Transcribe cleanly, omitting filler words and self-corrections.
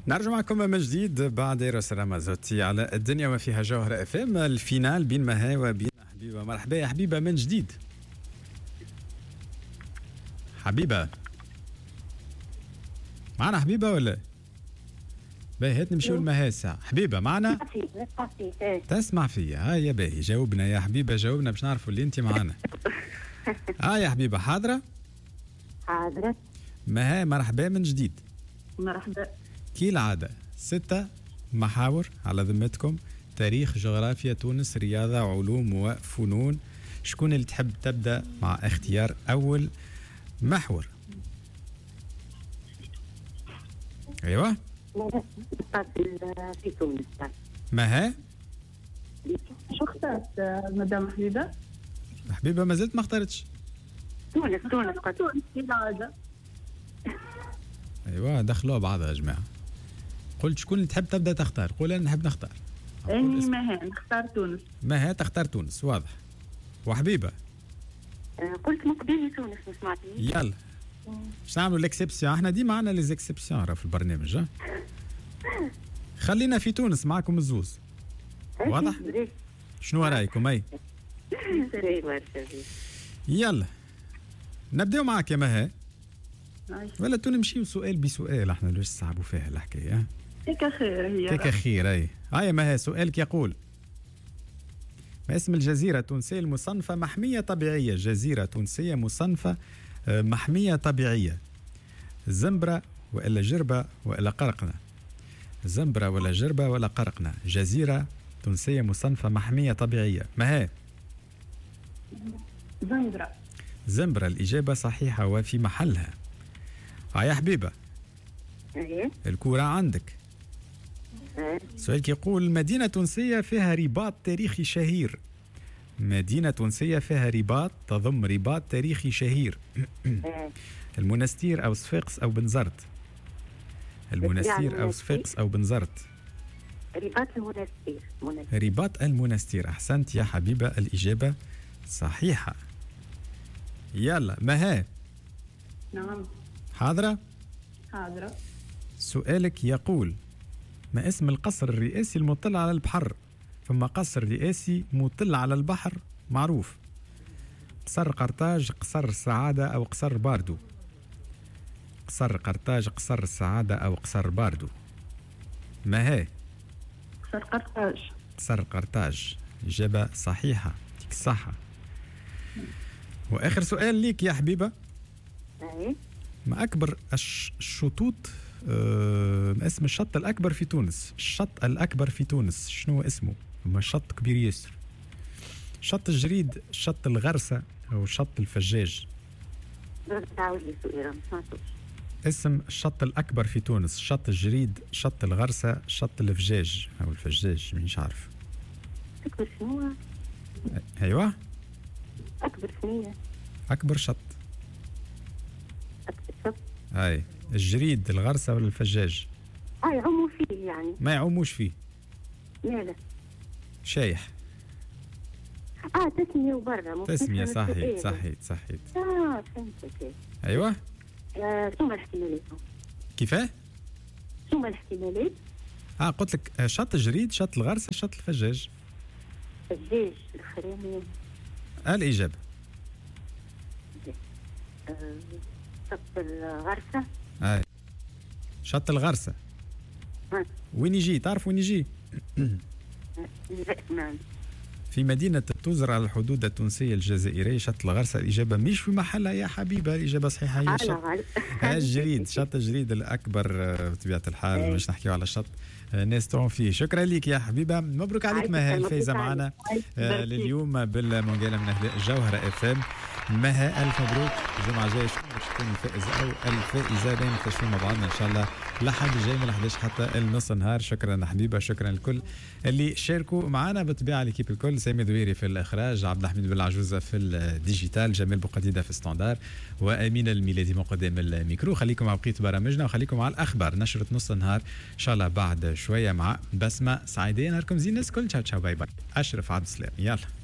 نرجع معكم من جديد بعد إيروس رمزوتي على الدنيا وما فيها جوهر اف ام. الفينال بين مها وبين حبيبه. مرحبا يا حبيبه من جديد. حبيبه معنا حبيبه ولا؟ باهي هات نمشيو لمها الساعه. حبيبه معنا؟ تسمع فيا. يا باهي جاوبنا يا حبيبه، جاوبنا باش نعرفوا اللي انت معنا. يا حبيبه حاضره؟ حاضره. مها مرحبا من جديد. مرحبا. كي العادة 6 محاور على ذمتكم: تاريخ، جغرافيا، تونس، رياضة، علوم وفنون. شكون اللي تحب تبدأ مع اختيار أول محور؟ أيوة في تونس. مها شو اخترت مدام حبيبة؟ حبيبة ما زلت ما اختارتش. تونس كالعادة. أيوة دخلوها بعضها يا جماعة. قلت شكون اللي تحب تبدأ تختار؟ قول أنا نحب نختار. أني مها نختار تونس. مها تختار تونس واضح. وحبيبة قلت مقبلي تونس ما سمعتنيش. يلا باش نعملوا ليكسيبسيون، احنا ديما عندنا لي زيكسيبسيون راه في البرنامج. خلينا في تونس معكم الزوز. واضح؟ شنو رايكم؟ اي يلا نبداو معك يا مها. ولا نمشيو سؤال بسؤال، احنا ليش صعبوا فيها الحكايه؟ هيك خير هي. هيك خير. اي يا مها سؤالك يقول: ما اسم الجزيرة التونسية المصنفة محمية طبيعية؟ جزيرة تونسية مصنفة محمية طبيعية. زنبرة ولا جربة ولا قرقنة؟ زنبرة ولا جربة ولا قرقنة؟ جزيرة تونسية مصنفة محمية طبيعية. مها؟ زنبرة. زنبرة الإجابة صحيحة وفي محلها. يا حبيبة الكرة عندك. سؤالك يقول: مدينة تونسية فيها رباط تاريخي شهير. مدينة تونسية فيها رباط تضم رباط تاريخي شهير. المنستير أو صفاقس أو بنزرت؟ المنستير أو صفاقس أو بنزرت؟ رباط المنستير. رباط المنستير. أحسنت يا حبيبة، الإجابة صحيحة. يلا مها. نعم حاضرة؟ حاضرة. سؤالك يقول: ما اسم القصر الرئاسي المطل على البحر؟ ثم قصر رئاسي مطل على البحر معروف: قصر قرطاج، قصر السعادة أو قصر باردو؟ قصر قرطاج، قصر السعادة أو قصر باردو؟ ما هي؟ قصر قرطاج. قصر قرطاج إجابة صحيحة، يعطيك الصحة. وآخر سؤال ليك يا حبيبة: ما أكبر الشطوط اسم الشط الأكبر في تونس؟ الشط الأكبر في تونس شنو اسمه؟ ما شط كبير ياسر. شط الجريد، شط الغرسة أو شط الفجاج؟ اسم الشط الأكبر في تونس: شط الجريد، شط الغرسة، شط الفجاج أو الفجاج، مش عارف. أكبر شنو؟ أيوة أكبر شنو؟ أكبر شط. أكبر شط. أي الجريد، الغرسة ولا الفجاج؟ يعوموا فيه يعني. ما يعوموش فيه. لا شايح. تسمية وبرا. تسمية. صحيت. فهمتك. أيوة. شو الاحتمالات؟ كيفاه؟ شو الاحتمالات؟ قلت لك شط الجريد، شط الغرسة، شط الفجاج. فجاج الأخراني. الإجابة شط الغرسة. شط الغرسة. وين يجي؟ تعرف وين يجي؟ نعم. في مدينة توزر على الحدود التونسية الجزائرية. شط الغرسة الإجابة مش في محلها يا حبيبة، الإجابة صحيحة هي شط الجريد. شط الجريد الأكبر بطبيعة الحال. مش نحكيو على الشط نستون فيه. شكرا لك يا حبيبة، مبروك عليك مها الفايزة معنا لليوم بالمونجالة من جوهرة اف ام. مها ألف مبروك. الجمعة الجاية باش تكون الفائز أو الفائزة دائما نكتشفوا مع بعضنا إن شاء الله لحد الجاي من 11 حتى النص النهار. شكرا حبيبة، شكرا لكل اللي شاركوا معنا بالطبيعة، الكيب الكل: سامي دويري في الإخراج، عبد الحميد بالعجوزة في الديجيتال، جمال بوقديدة في الستاندار، وأمين الميلادي من قدام الميكرو. خليكم مع بقية برامجنا وخليكم مع الأخبار، نشرة نص النهار إن شاء الله بعد شوية مع بسمة سعيدة. نهاركم زين الناس كل. تشاو تشاو باي باي. أشرف عبد السلام. يلا.